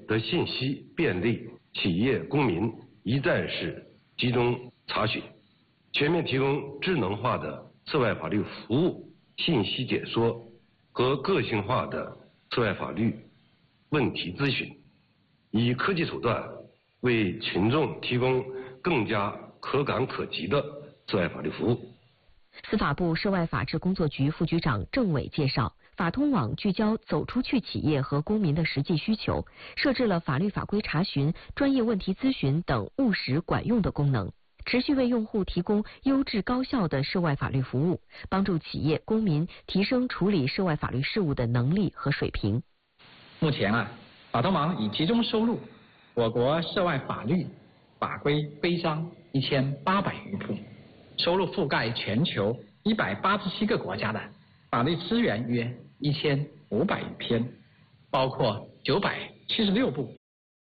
的信息便利企业公民一站式集中查询，全面提供智能化的涉外法律服务信息解说和个性化的涉外法律问题咨询，以科技手段为群众提供更加可感可及的涉外法律服务。 司法部涉外法制工作局副局长郑伟介绍，法通网聚焦走出去企业和公民的实际需求，设置了法律法规查询、专业问题咨询等务实管用的功能，持续为用户提供优质高效的涉外法律服务，帮助企业公民提升处理涉外法律事务的能力和水平。 目前法通网已集中收录我国涉外法律法规规章1800余部，收录覆盖全球187个国家的法律资源约1500余篇，包括976部